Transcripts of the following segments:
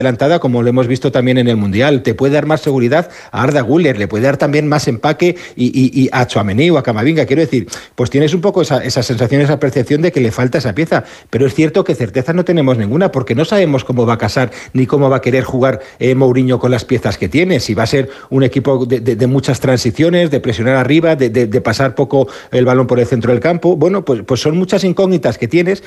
adelantada, como lo hemos visto también en el Mundial. Te puede dar más seguridad a Arda Güler, le puede dar también más empaque y a Tchouaméni o a Camavinga. Quiero decir, pues tienes un poco esa sensación, esa percepción de que le falta esa pieza. Pero es cierto que certeza no tenemos ninguna, porque no sabemos cómo va a casar ni cómo va a querer jugar Mourinho con las piezas que tiene. Si va a ser un equipo de muchas transiciones, de presionar arriba, de pasar poco el balón por el centro del campo. Bueno, pues son muchas incógnitas que tienes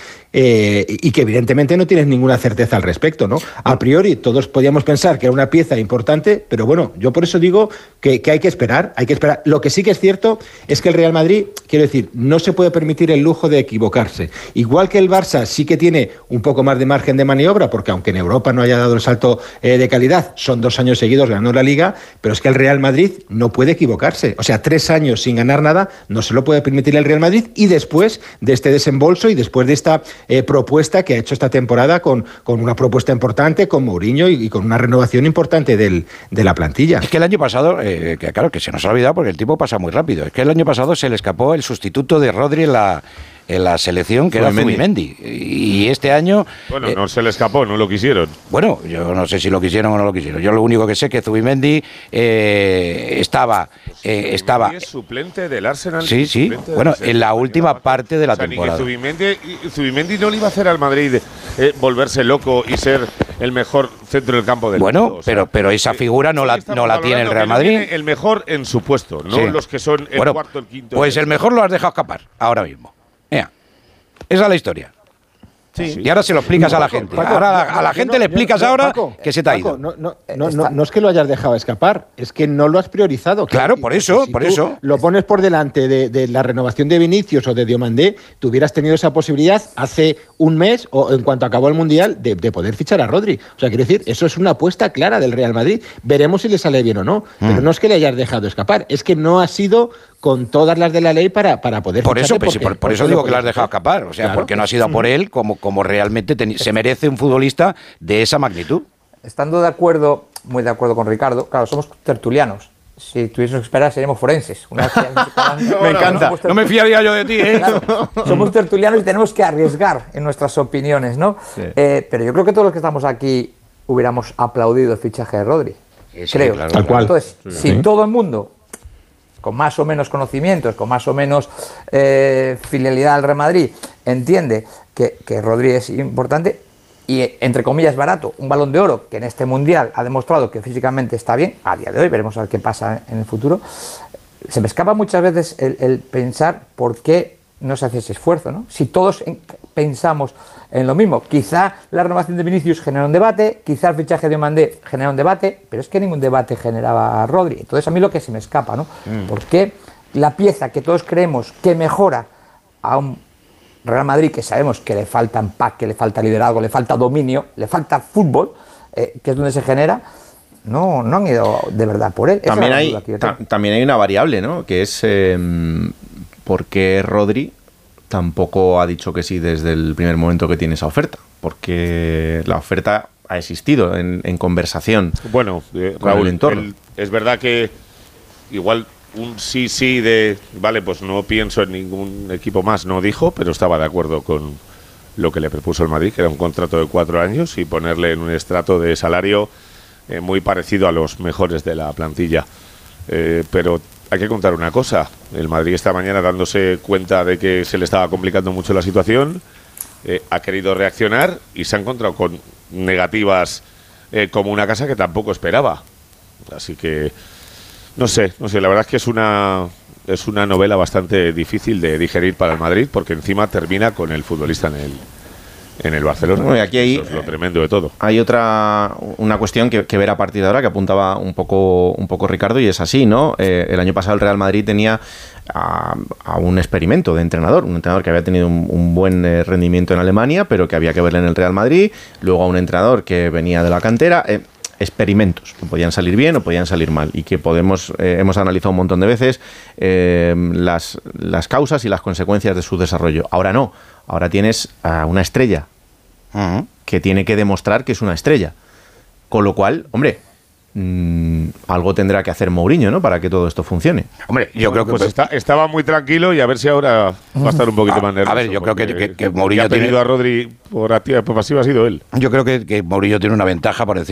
y que evidentemente no tienes ninguna certeza al respecto, ¿no? A priori todos podíamos pensar que era una pieza importante, pero bueno, yo por eso digo que hay que esperar, Lo que sí que es cierto es que el Real Madrid, quiero decir, no se puede permitir el lujo de equivocarse. Igual que el Barça sí que tiene un poco más de margen de maniobra, porque aunque en Europa no haya dado el salto de calidad, son 2 años seguidos ganando la Liga, pero es que el Real Madrid no puede equivocarse. O sea, 3 años sin ganar nada no se lo puede permitir el Real Madrid, y después de este desembolso y después de esta propuesta que ha hecho esta temporada con una propuesta importante, con Mourinho y con una renovación importante de la plantilla. Es que el año pasado, que claro, que se nos ha olvidado porque el tiempo pasa muy rápido, es que el año pasado se le escapó el sustituto de Rodri en la selección, que era Zubimendi. Y este año... Bueno, no se le escapó, no lo quisieron. Bueno, yo no sé si lo quisieron o no lo quisieron. Yo lo único que sé es que Zubimendi estaba... Es suplente del Arsenal. Sí. Bueno, en la última parte de la temporada. Zubimendi no le iba a hacer al Madrid volverse loco y ser el mejor centro del campo del mundo. Bueno, pero esa figura no la tiene el Real Madrid. Tiene el mejor en su puesto, no los que son el cuarto, el quinto. Pues el mejor lo has dejado escapar ahora mismo. Mira, esa es la historia. Sí. Y ahora se lo explicas a la gente. Ahora a la gente le explicas ahora que se te ha ido. No es que lo hayas dejado escapar, es que no lo has priorizado. Claro, por eso. Lo pones por delante de la renovación de Vinicius o de Diomandé, tú hubieras tenido esa posibilidad hace un mes o en cuanto acabó el Mundial de poder fichar a Rodri. O sea, quiero decir, eso es una apuesta clara del Real Madrid. Veremos si le sale bien o no. Pero no es que le hayas dejado escapar, es que no ha sido con todas las de la ley para poder por eso digo que lo has dejado escapar. O sea, claro, porque no ha sido por él como realmente se merece un futbolista de esa magnitud. Estando de acuerdo, muy de acuerdo con Ricardo, claro, somos tertulianos. Si tuviésemos que esperar, seríamos forenses. Una vez que me encanta. No me fiaría yo de ti, ¿eh? Claro, somos tertulianos y tenemos que arriesgar en nuestras opiniones, ¿no? Sí. Pero yo creo que todos los que estamos aquí hubiéramos aplaudido el fichaje de Rodri. Sí, creo. Claro, tal cual. Entonces, si todo el mundo, con más o menos conocimientos, con más o menos filialidad al Real Madrid, entiende que Rodri es importante y, entre comillas, barato, un Balón de Oro que en este Mundial ha demostrado que físicamente está bien, a día de hoy, veremos a ver qué pasa en el futuro. Se me escapa muchas veces el pensar por qué no se hace ese esfuerzo, ¿no? Si todos pensamos en lo mismo, quizá la renovación de Vinicius genera un debate, quizá el fichaje de Diomandé genera un debate, pero es que ningún debate generaba a Rodri. Entonces a mí lo que se me escapa, ¿no? ¿Por qué la pieza que todos creemos que mejora a un Real Madrid, que sabemos que le falta empaque, le falta liderazgo, le falta dominio, le falta fútbol, que es donde se genera, no han ido de verdad por él? También hay una variable, ¿no? Que es por qué Rodri tampoco ha dicho que sí desde el primer momento que tiene esa oferta, porque la oferta ha existido en conversación. Bueno, Raúl, es verdad que igual un sí de vale, pues no pienso en ningún equipo más, no dijo, pero estaba de acuerdo con lo que le propuso el Madrid, que era un contrato de 4 años y ponerle en un estrato de salario muy parecido a los mejores de la plantilla. Pero hay que contar una cosa, el Madrid esta mañana, dándose cuenta de que se le estaba complicando mucho la situación, ha querido reaccionar y se ha encontrado con negativas como una casa que tampoco esperaba. Así que no sé, la verdad es que es una novela bastante difícil de digerir para el Madrid, porque encima termina con el futbolista en el Barcelona. Bueno, y aquí eso es lo tremendo de todo. Hay una cuestión que ver a partir de ahora, que apuntaba un poco Ricardo, y es así, ¿no? El año pasado el Real Madrid tenía a un experimento de entrenador, un entrenador que había tenido un buen rendimiento en Alemania, pero que había que verle en el Real Madrid, luego a un entrenador que venía de la cantera, experimentos que podían salir bien o podían salir mal, y que hemos analizado un montón de veces las causas y las consecuencias de su desarrollo. Ahora no, ahora tienes a una estrella que tiene que demostrar que es una estrella, con lo cual, hombre, algo tendrá que hacer Mourinho, ¿no?, para que todo esto funcione. Hombre, yo creo que pues estaba muy tranquilo, y a ver si ahora va a estar un poquito más nervioso. A ver, yo creo que Mourinho ha pedido a Rodri por activa y por pasiva ha sido él. Yo creo que Mourinho tiene una ventaja por encima